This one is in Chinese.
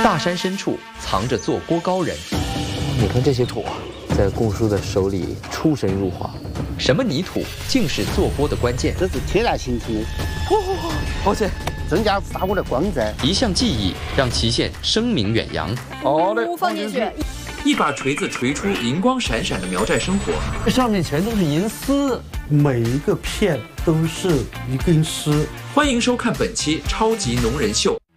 大山深处藏着做锅高人。 你看这些土啊，在cung叔的手里出神入化。 什么泥土竟是做锅的关键？ 这是天然形成的， 抱歉， 增加发光的光泽。 一项技艺让祁县声名远扬。 好嘞， 放进去。 一把锤子锤出银光闪闪的苗寨生活。 这上面全都是银丝， 每一个片都是一根丝。 欢迎收看本期《超级农人秀》。